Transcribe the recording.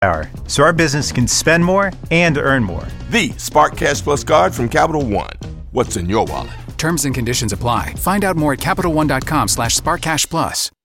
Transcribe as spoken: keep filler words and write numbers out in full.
Hour, so our business can spend more and earn more. The Spark Cash Plus card from Capital One. What's in your wallet? Terms and conditions apply. Find out more at CapitalOne.com slash SparkCashPlus.